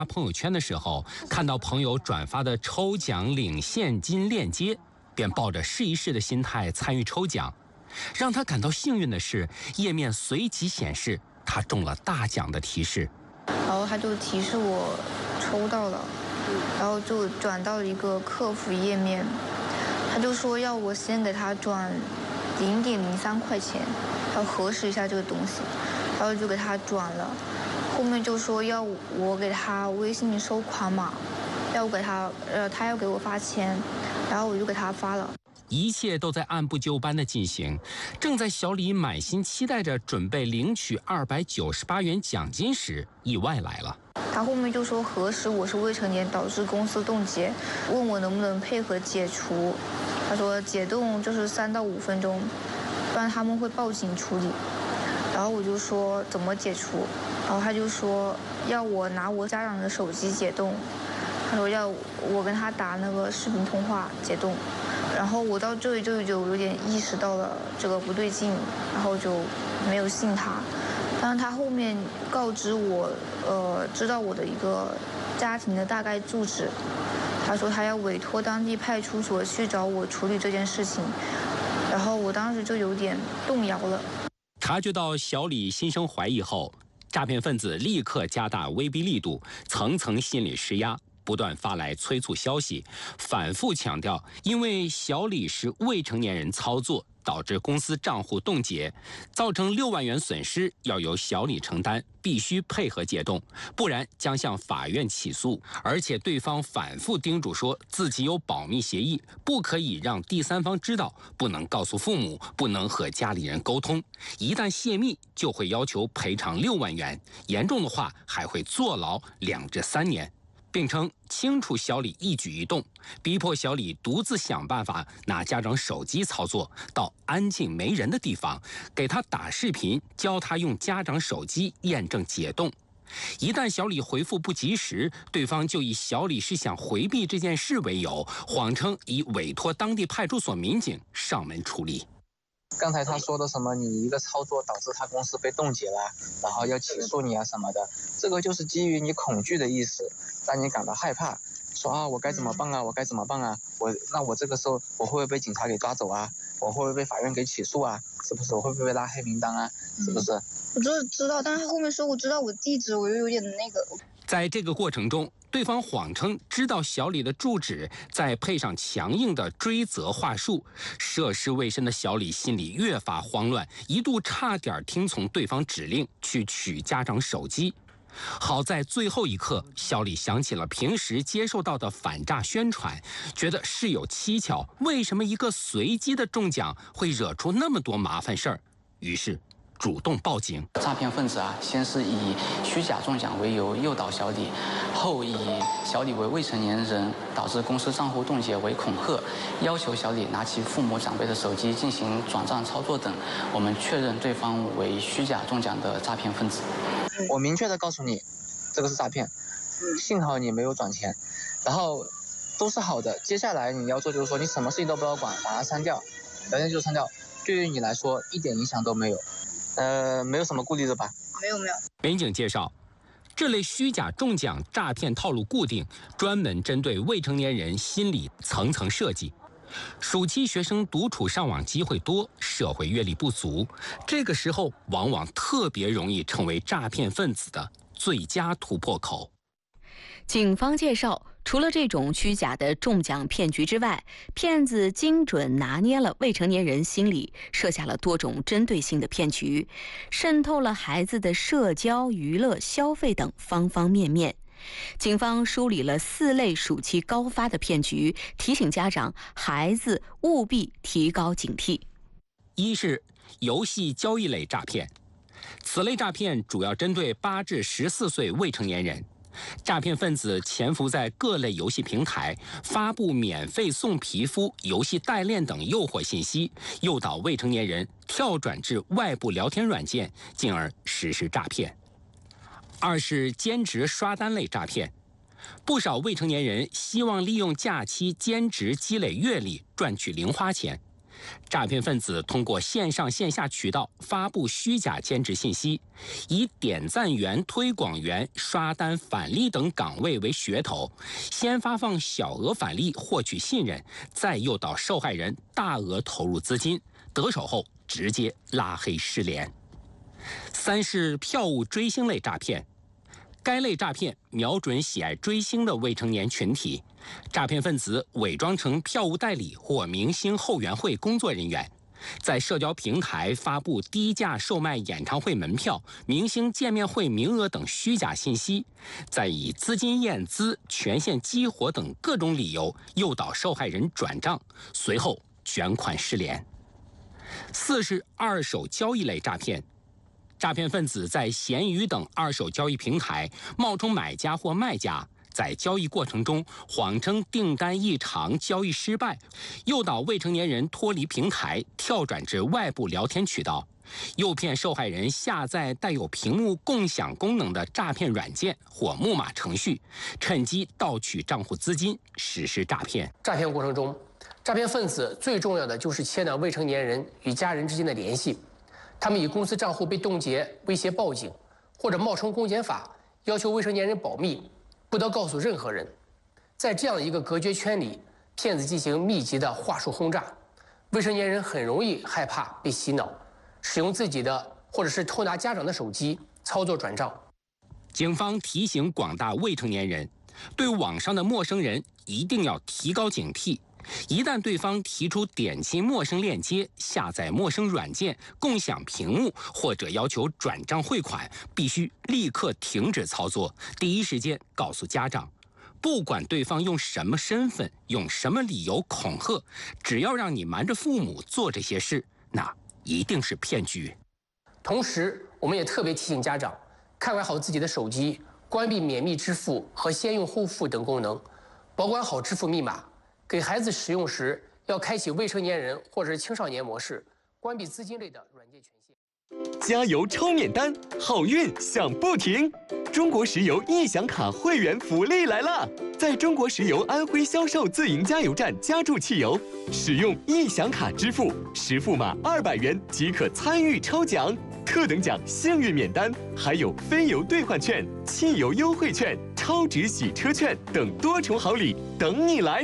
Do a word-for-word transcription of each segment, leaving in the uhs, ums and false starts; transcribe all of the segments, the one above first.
发朋友圈的时候，看到朋友转发的抽奖领现金链接，便抱着试一试的心态参与抽奖。让他感到幸运的是，页面随即显示他中了大奖的提示。 然后他就提示我抽到了，然后就转到了一个客服页面，他就说要我先给他转零点零三块钱，要核实一下这个东西，然后就给他转了。后面就说要我给他微信收款码，要我给他呃他要给我发钱，然后我就给他发了。 一切都在按部就班的进行。正在小李满心期待着准备领取二百九十八元奖金时，意外来了。 他后面就说核实我是未成年，导致公司冻结，问我能不能配合解除。他说解冻就是三到五分钟，不然他们会报警处理。然后我就说怎么解除，然后他就说要我拿我家长的手机解冻，他说要我跟他打那个视频通话解冻。然后我到这里就就有点意识到了这个不对劲，然后就没有信他。但是他后面告知我，呃，知道我的一个家庭的大概住址，他说他要委托当地派出所去找我处理这件事情，然后我当时就有点动摇了。 察觉到小李心生怀疑后，诈骗分子立刻加大威逼力度，层层心理施压，不断发来催促消息，反复强调，因为小李是未成年人操作，导致公司账户冻结，造成六万元损失要由小李承担，必须配合解冻，不然将向法院起诉。而且对方反复叮嘱说自己有保密协议，不可以让第三方知道，不能告诉父母，不能和家里人沟通，一旦泄密就会要求赔偿六万元，严重的话还会坐牢两至三年。并称清楚小李一举一动，逼迫小李独自想办法拿家长手机操作，到安静没人的地方给他打视频，教他用家长手机验证解冻。一旦小李回复不及时，对方就以小李是想回避这件事为由，谎称已委托当地派出所民警上门处理。 刚才他说的什么你一个操作导致他公司被冻结了，然后要起诉你啊什么的，这个就是基于你恐惧的意思，让你感到害怕，说啊我该怎么办啊，我该怎么办啊，我那我这个时候我会不会被警察给抓走啊，我会不会被法院给起诉啊，是不是我会不会被拉黑名单啊，是不是？ 我就是知道，但是他后面说我知道我地址，我又有点那个。 在这个过程中，对方谎称知道小李的住址，再配上强硬的追责话术，涉世未深的小李心里越发慌乱，一度差点听从对方指令去取家长手机。好在最后一刻，小李想起了平时接受到的反诈宣传，觉得事有蹊跷，为什么一个随机的中奖会惹出那么多麻烦事儿？于是主动报警。 诈骗分子啊，先是以虚假中奖为由诱导小李，后以小李为未成年人，导致公司账户冻结为恐吓，要求小李拿其父母长辈的手机进行转账操作等。我们确认对方为虚假中奖的诈骗分子。 我明确的告诉你，这个是诈骗，幸好你没有转钱，然后都是好的。接下来你要做就是说，你什么事情都不要管，把它删掉，聊天记录删掉，对于你来说一点影响都没有。呃，没有什么顾虑的吧？ 没有没有。 民警介绍，这类虚假中奖诈骗套路固定，专门针对未成年人心理层层设计。暑期学生独处上网机会多，社会阅历不足，这个时候往往特别容易成为诈骗分子的最佳突破口。 警方介绍，除了这种虚假的中奖骗局之外，骗子精准拿捏了未成年人心理，设下了多种针对性的骗局，渗透了孩子的社交、娱乐、消费等方方面面。警方梳理了四类暑期高发的骗局，提醒家长、孩子务必提高警惕。 一是游戏交易类诈骗，此类诈骗主要针对八至十四岁未成年人。诈骗分子潜伏在各类游戏平台，发布免费送皮肤、游戏代练等诱惑信息，诱导未成年人跳转至外部聊天软件，进而实施诈骗。二是兼职刷单类诈骗，不少未成年人希望利用假期兼职积累阅历，赚取零花钱。 诈骗分子通过线上线下渠道发布虚假兼职信息，以点赞员、推广员、刷单返利等岗位为噱头，先发放小额返利获取信任，再诱导受害人大额投入资金，得手后直接拉黑失联。三是票务追星类诈骗。该类诈骗瞄准喜爱追星的未成年群体，诈骗分子伪装成票务代理或明星后援会工作人员，在社交平台发布低价售卖演唱会门票、明星见面会名额等虚假信息，再以资金验资、权限激活等各种理由诱导受害人转账，随后卷款失联。四是二手交易类诈骗。诈骗分子在闲鱼等二手交易平台冒充买家或卖家，在交易过程中谎称订单异常、交易失败，诱导未成年人脱离平台，跳转至外部聊天渠道，诱骗受害人下载带有屏幕共享功能的诈骗软件或木马程序，趁机盗取账户资金，实施诈骗。 诈骗过程中，诈骗分子最重要的就是切断未成年人与家人之间的联系。他们以公司账户被冻结威胁报警，或者冒充公检法要求未成年人保密，不得告诉任何人。在这样的一个隔绝圈里，骗子进行密集的话术轰炸，未成年人很容易害怕被洗脑，使用自己的或者是偷拿家长的手机操作转账。 警方提醒广大未成年人，对网上的陌生人一定要提高警惕。一旦对方提出点击陌生链接、下载陌生软件、共享屏幕或者要求转账汇款，必须立刻停止操作，第一时间告诉家长。不管对方用什么身份、用什么理由恐吓，只要让你瞒着父母做这些事，那一定是骗局。 同时，我们也特别提醒家长，看管好自己的手机，关闭免密支付和先用后付等功能，保管好支付密码。给孩子使用时，要开启未成年人或者是青少年模式，关闭资金类的软件权限。 加油超免单，好运享不停！中国石油易享卡会员福利来了！在中国石油安徽销售自营加油站加注汽油，使用易享卡支付，实付码二百元即可参与抽奖，特等奖幸运免单，还有非油兑换券、汽油优惠券、超值洗车券等多重好礼等你来！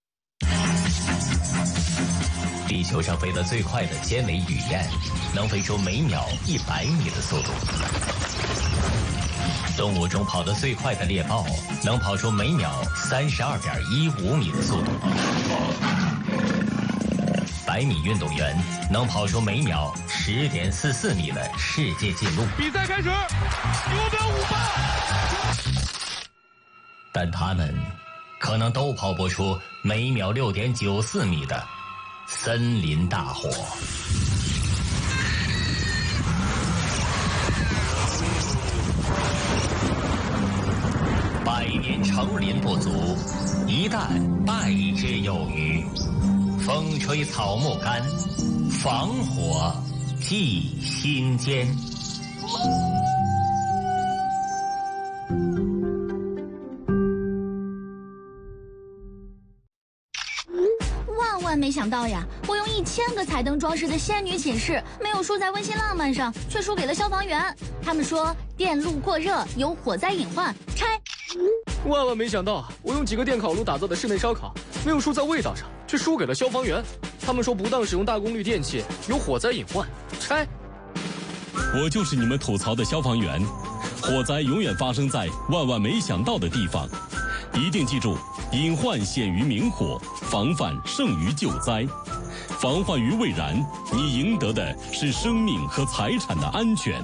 地球上飞得最快的尖尾雨燕，能飞出每秒一百米的速度。动物中跑得最快的猎豹，能跑出每秒三十二点一五米的速度。百米运动员能跑出每秒十点四四米的世界纪录。 比赛开始，九秒五八。 但他们可能都跑不出每秒六点九四米的森林大火。百年成林不足，一旦败之有余。风吹草木干，防火记心间。 万万没想到呀！我用一千个彩灯装饰的仙女寝室，没有输在温馨浪漫上，却输给了消防员。他们说电路过热有火灾隐患，拆。 万万没想到，我用几个电烤炉打造的室内烧烤，没有输在味道上，却输给了消防员。他们说不当使用大功率电器有火灾隐患，拆。 我就是你们吐槽的消防员，火灾永远发生在万万没想到的地方。一定记住，隐患显于明火，防范胜于救灾。防患于未然，你赢得的是生命和财产的安全。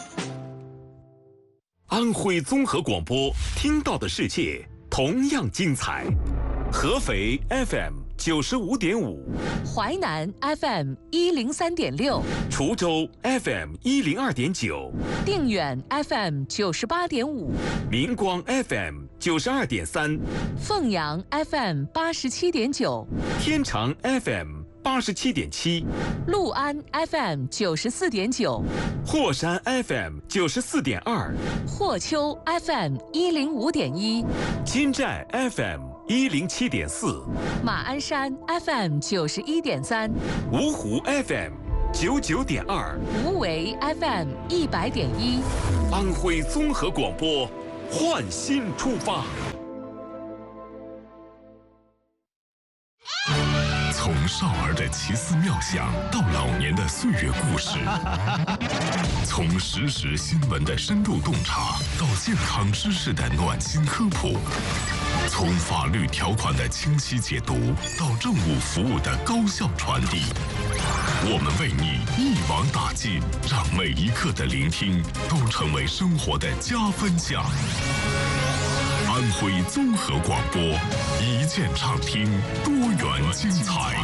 安徽综合广播，听到的世界同样精彩。合肥 F M 九十五点五， 淮南 F M 一零三点六， 滁州 F M 一零二点九， 定远 F M 九十八点五， 明光 F M 九十二点三， 凤阳 F M 八十七点九， 天长 F M 八十七点七， 六安 F M 九十四点九， 霍山 F M 九十四点二， 霍丘 F M 一零五点一， 金寨 F M 一零七点四， 马鞍山 F M 九十一点三， 芜湖 F M 九九点二， 无为 F M 一百点一， 安徽综合广播，焕新出发。 从少儿的奇思妙想到老年的岁月故事，从实时新闻的深度洞察到健康知识的暖心科普，从法律条款的清晰解读到政务服务的高效传递，我们为你一网打尽，让每一刻的聆听都成为生活的加分项。安徽综合广播，一键畅听，多元精彩。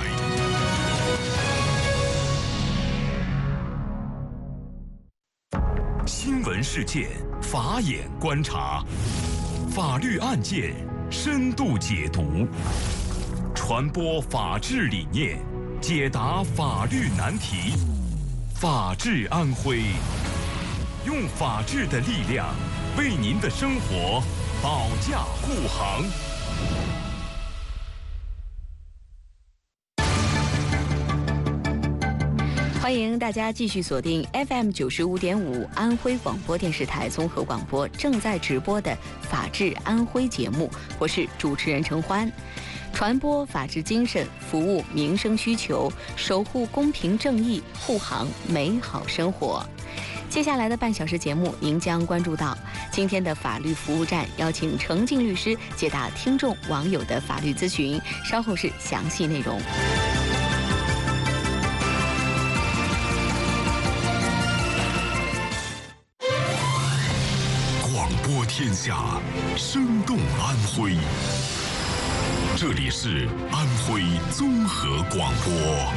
新闻事件，法眼观察，法律案件深度解读，传播法治理念，解答法律难题。法治安徽，用法治的力量为您的生活保驾护航。 欢迎大家继续锁定 F M 九十五点五安徽广播电视台综合广播正在直播的《法治安徽》节目，我是主持人程欢。传播法治精神，服务民生需求，守护公平正义，护航美好生活。接下来的半小时节目，您将关注到今天的法律服务站，邀请程静律师解答听众网友的法律咨询。稍后是详细内容。 广播天下，生动安徽。这里是安徽综合广播。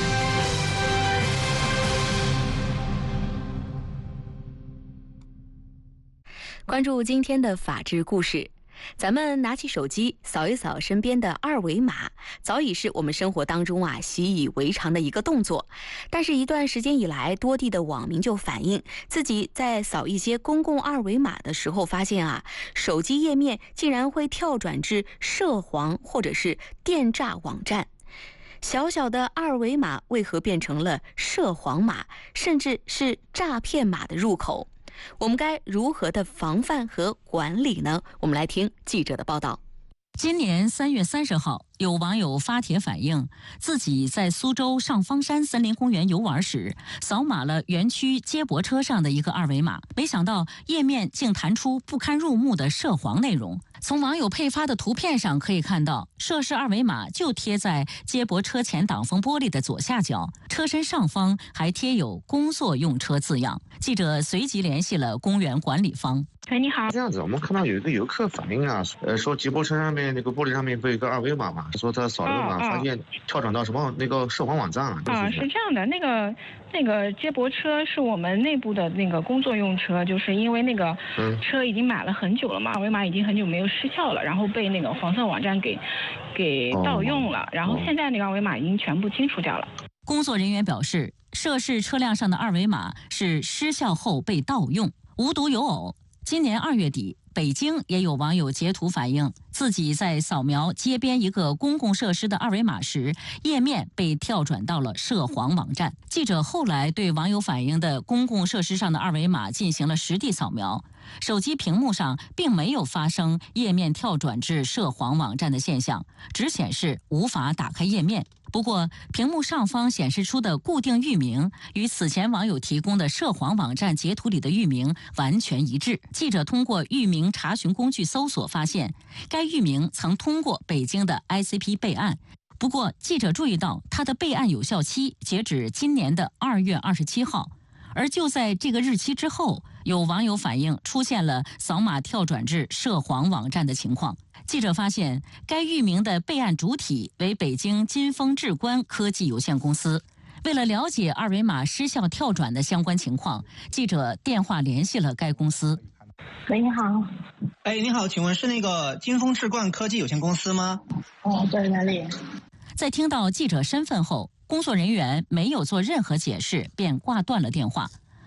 关注今天的法治故事，咱们拿起手机扫一扫身边的二维码，早已是我们生活当中啊习以为常的一个动作。但是，一段时间以来，多地的网民就反映，自己在扫一些公共二维码的时候，发现啊，手机页面竟然会跳转至涉黄或者是电诈网站。小小的二维码为何变成了涉黄码，甚至是诈骗码的入口？我们该如何的防范和管理呢？我们来听记者的报道。 今年三月三十号，有网友发帖反映，自己在苏州上方山森林公园游玩时，扫码了园区接驳车上的一个二维码，没想到页面竟弹出不堪入目的涉黄内容。从网友配发的图片上可以看到，涉事二维码就贴在接驳车前挡风玻璃的左下角，车身上方还贴有工作用车字样。记者随即联系了公园管理方。 喂，你好。 这样子，我们看到有一个游客反映啊，呃，说接驳车上面那个玻璃上面不有一个二维码嘛，说他扫了个码，发现跳转到什么那个涉黄网站啊。 啊，是这样的，那个那个接驳车是我们内部的那个工作用车，就是因为那个车已经买了很久了嘛，二维码已经很久没有失效了，然后被那个黄色网站给给盗用了，然后现在那个二维码已经全部清除掉了。 工作人员表示，涉事车辆上的二维码是失效后被盗用，无独有偶。今年二月底，北京也有网友截图反映，自己在扫描街边一个公共设施的二维码时，页面被跳转到了涉黄网站。记者后来对网友反映的公共设施上的二维码进行了实地扫描，手机屏幕上并没有发生页面跳转至涉黄网站的现象，只显示无法打开页面。不过，屏幕上方显示出的固定域名与此前网友提供的涉黄网站截图里的域名完全一致。记者通过域名查询工具搜索发现，该域名曾通过北京的 I C P 备案。不过，记者注意到它的备案有效期截止今年的二月二十七号，而就在这个日期之后，有网友反映出现了扫码跳转至涉黄网站的情况。记者发现，该域名的备案主体为北京金风智观科技有限公司。为了了解二维码失效跳转的相关情况，记者电话联系了该公司。 喂，你好。 哎，你好，请问是那个金风智观科技有限公司吗？ 哦，对，哪里？ 在听到记者身份后，工作人员没有做任何解释，便挂断了电话。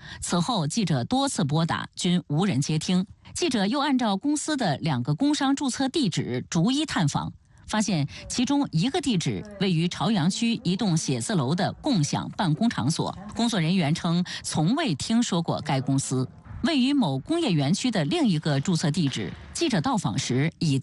此后，记者多次拨打均无人接听。记者又按照公司的两个工商注册地址逐一探访，发现其中一个地址位于朝阳区一栋写字楼的共享办公场所，工作人员称从未听说过该公司。位于某工业园区的另一个注册地址，记者到访时已